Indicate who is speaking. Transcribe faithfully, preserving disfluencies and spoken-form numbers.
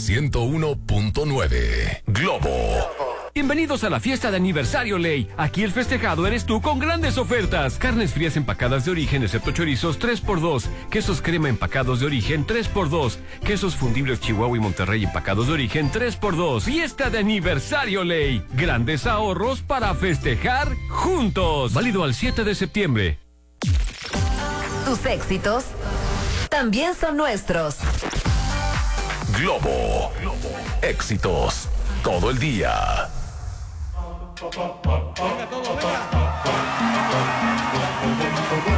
Speaker 1: ciento uno punto nueve. Globo.
Speaker 2: Bienvenidos a la fiesta de aniversario Ley. Aquí el festejado eres tú con grandes ofertas. Carnes frías empacadas de origen, excepto chorizos, tres por dos. Quesos crema empacados de origen, tres por dos. Quesos fundibles Chihuahua y Monterrey empacados de origen, tres por dos. Fiesta de aniversario Ley. Grandes ahorros para festejar juntos. Válido al siete de septiembre.
Speaker 3: Tus éxitos también son nuestros.
Speaker 1: Globo. Éxitos todo el día.
Speaker 4: Venga, todo, venga.